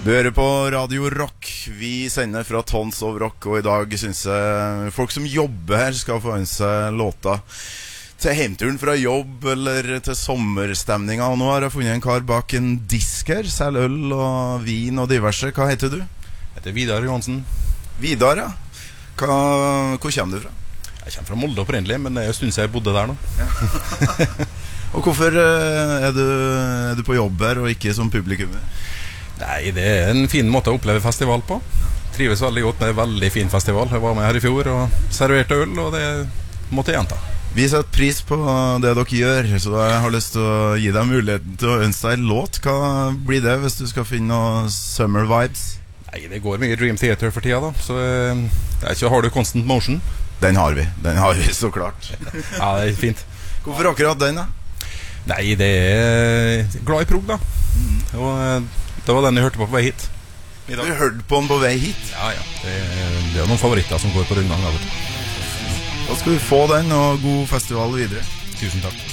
Du hører på Radio Rock. Vi sender fra Tons of Rock, og i dag synes jeg folk som jobber her skal få ønske låta til hjemturen fra jobb eller til sommerstemninga. Og nå har jeg funnet en kar bak en disk her, selv øl og vin og diverse. Hva heter du? Jeg heter Vidar Johansen. Vidar, ja. Hvor kommer du fra? Jeg kommer fra Molde opprinnelig, men det er en stund siden jeg bodde der nå. Ja. Og hvorfor er du på jobb her og ikke som publikummer? Nei, det er en fin måte å oppleve festival på. Trives veldig godt med en veldig fin festival. Jeg var med her i fjor og serverte øl, og det måtte jeg gjenta. Vi setter pris på det dere gjør, så jeg har lyst til å gi deg muligheten til å ønske deg en låt. Hva blir det hvis du skal finne noen summer vibes? Nei, det går mye Dream Theater for tida da, så har du Constant Motion? Den har vi så klart. Ja, det er fint. Hvorfor akkurat den da? Nei, det er glad i prog da. Og det var den jeg hørte på vei hit. Du hørte på den på vei hit? Ja. Det er noen favoritter som går på rundgang. Da skal vi få den, og god festival videre. Tusen takk.